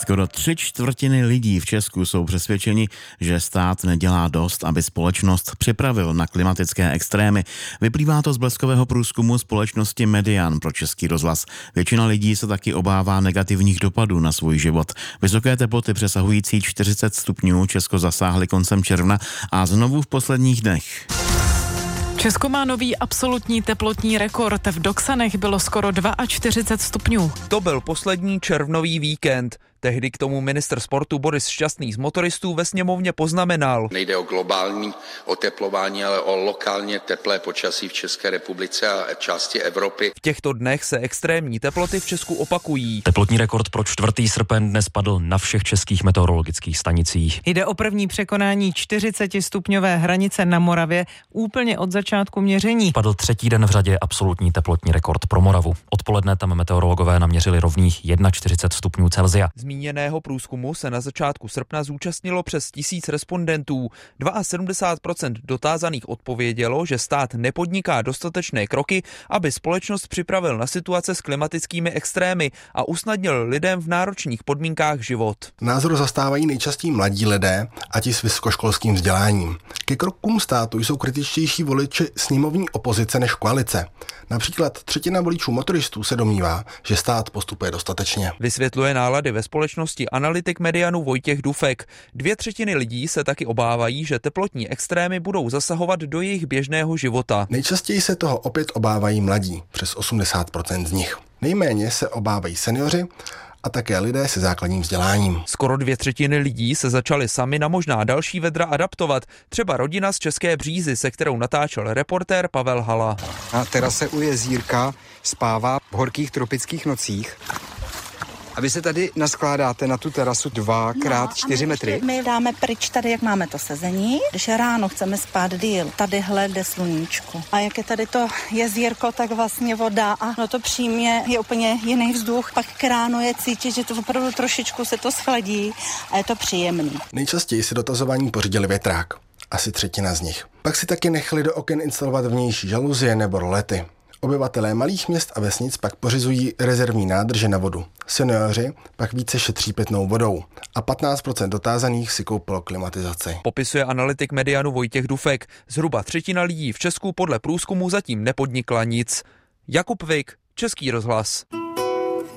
Skoro 3/4 lidí v Česku jsou přesvědčeni, že stát nedělá dost, aby společnost připravil na klimatické extrémy. Vyplývá to z bleskového průzkumu společnosti Median pro Český rozhlas. Většina lidí se taky obává negativních dopadů na svůj život. Vysoké teploty přesahující 40 stupňů Česko zasáhly koncem června a znovu v posledních dnech. Česko má nový absolutní teplotní rekord. V Doksanech bylo skoro 42 stupňů. To byl poslední červnový víkend. Tehdy k tomu ministr sportu Boris Šťastný z motoristů ve sněmovně poznamenal. Nejde o globální oteplování, ale o lokálně teplé počasí v České republice a části Evropy. V těchto dnech se extrémní teploty v Česku opakují. Teplotní rekord pro 4. srpen dnes padl na všech českých meteorologických stanicích. Jde o první překonání 40stupňové hranice na Moravě úplně od začátku měření. Padl 3. den v řadě absolutní teplotní rekord pro Moravu. Odpoledne tam meteorologové naměřili rovných 41 stupňů Celsia. Zmíněného průzkumu se na začátku srpna zúčastnilo přes 1000 respondentů. 72% dotázaných odpovědělo, že stát nepodniká dostatečné kroky, aby společnost připravil na situace s klimatickými extrémy a usnadnil lidem v náročných podmínkách život. Názor zastávají nejčastěji mladí lidé a ti s vysokoškolským vzděláním. Ke krokům státu jsou kritičtější voliči sněmovní opozice než koalice. Například 1/3 voličů motoristů se domnívá, že stát postupuje dostatečně. Vysvětluje nálady ve společnosti analytik Medianu Vojtěch Dufek. 2/3 lidí se taky obávají, že teplotní extrémy budou zasahovat do jejich běžného života. Nejčastěji se toho opět obávají mladí, přes 80% z nich. Nejméně se obávají seniori a také lidé se základním vzděláním. Skoro 2/3 lidí se začaly sami na možná další vedra adaptovat. Třeba rodina z České Břízy, se kterou natáčel reportér Pavel Hala. Na terase u jezírka spává v horkých tropických nocích. A vy se tady naskládáte na tu terasu 2x4 metry? My dáme pryč tady, jak máme to sezení, když ráno chceme spát díl. Tadyhle jde sluníčko. A jak je tady to jezírko, tak vlastně voda a no to přímě je úplně jiný vzduch. Pak k ráno je cítit, že to opravdu trošičku se to schladí a je to příjemný. Nejčastěji si dotazování pořídili větrák. Asi 1/3 z nich. Pak si taky nechali do oken instalovat vnější žaluzie nebo rolety. Obyvatelé malých měst a vesnic pak pořizují rezervní nádrže na vodu. Senioři pak více šetří pitnou vodou a 15% dotázaných si koupilo klimatizaci. Popisuje analytik Medianu Vojtěch Dufek. Zhruba 1/3 lidí v Česku podle průzkumu zatím nepodnikla nic. Jakub Vik, Český rozhlas.